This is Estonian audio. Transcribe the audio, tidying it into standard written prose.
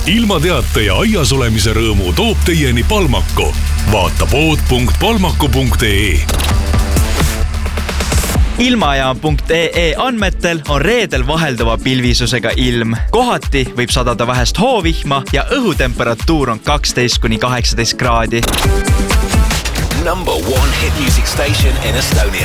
ilmateate ja aias olemise rõõmu toob teieni Palmako. Vaata pood.palmako.ee. Ilmajaam.ee andmetel on reedel vahelduva pilvisusega ilm. Kohati võib sadada vähest hoovihma ja õhutemperatuur on 12–18 kraadi. Number one hit music station in Estonia.